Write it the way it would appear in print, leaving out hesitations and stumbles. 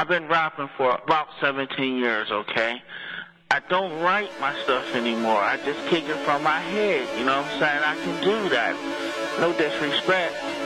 been rapping for about 17 years, okay? I don't write my stuff anymore. I just kick it from my head, you know what I'm saying? I can do that. No disrespect.